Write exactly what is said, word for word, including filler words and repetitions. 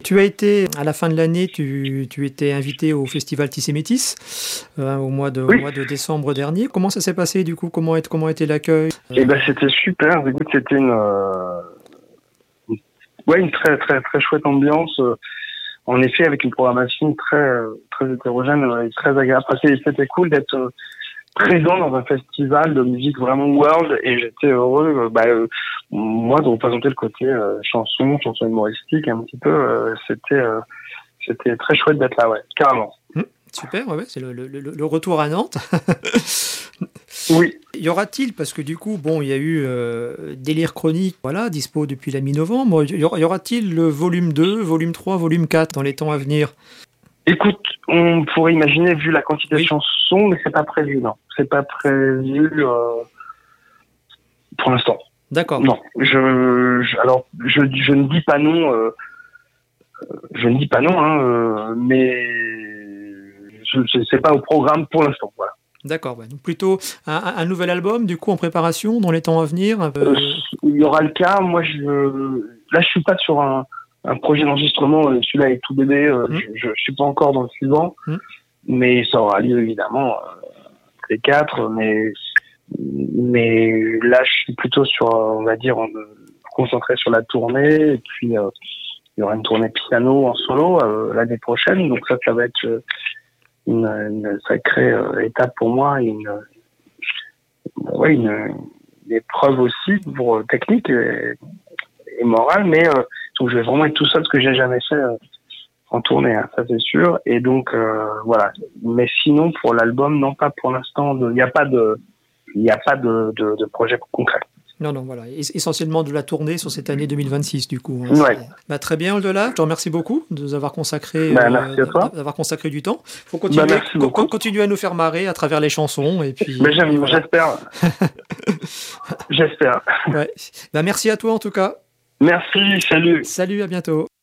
tu as été, à la fin de l'année, tu, tu étais invité au festival Tissé Métis euh, au, mois de, Oui. au mois de décembre dernier. Comment ça s'est passé du coup? Comment, est, comment était l'accueil? Eh ben, c'était super. Écoute, c'était une, euh, une- ouais, une très, très, très chouette ambiance. euh, En effet, avec une programmation très, euh, très hétérogène euh, et très agréable. Enfin, c'est- c'était cool d'être euh, présent dans un festival de musique vraiment world et j'étais heureux, euh, bah, euh, moi, de représenter le côté euh, chanson, chanson humoristique un petit peu. euh, c'était, euh, c'était très chouette d'être là, ouais, carrément. Hum, super, ouais, ouais, c'est le, le, le, le retour à Nantes. Oui. Y aura-t-il, parce que du coup, bon, il y a eu euh, Délire Chronique, voilà, dispo depuis la mi-novembre, y aura- y aura-t-il le volume deux, volume trois, volume quatre dans les temps à venir? Écoute, on pourrait imaginer vu la quantité Oui. de chansons, mais c'est pas prévu, non. C'est pas prévu euh, pour l'instant. D'accord. Non. Je, je- alors, je, je ne dis pas non. Euh, je ne dis pas non, hein, euh, mais je, je c'est pas au programme pour l'instant. Voilà. D'accord, ouais. Donc plutôt un, un- un nouvel album, du coup, en préparation dans les temps à venir. euh, Euh, il y aura le cas. Moi, je là, je suis pas sur un, un projet d'enregistrement. euh, Celui-là est tout bébé. euh, Hmm. je, je suis pas encore dans le suivant, Hmm. mais ça aura lieu évidemment. Euh, les quatre, mais mais là, je suis plutôt sur, euh, on va dire, on, concentré sur la tournée. Et puis, euh, il y aura une tournée piano en solo euh, l'année prochaine. Donc ça, ça va être euh, une, une sacrée euh, étape pour moi, une, ouais, une, une épreuve aussi pour euh, technique et, et morale. Mais euh, donc je vais vraiment être tout seul, ce que j'ai jamais fait euh, en tournée, hein, ça c'est sûr. Et donc euh, voilà. Mais sinon, pour l'album, non, pas pour l'instant. Il n'y a pas de, il n'y a pas de, de, de projet concret. Non, non, voilà. Es- Essentiellement de la tournée sur cette année deux mille vingt-six, du coup. Hein, Ouais. c'est- bah, très bien, Au-delà. Je te remercie beaucoup de nous avoir consacré, Bah, euh, merci à toi. d'avoir consacré du temps. Il faut Bah, continuer, merci co- beaucoup. co- continuer à nous faire marrer à travers les chansons. Et puis, Mais et j'aime, voilà. j'espère. J'espère. Ouais. Bah, merci à toi, en tout cas. Merci, salut. Salut, à bientôt.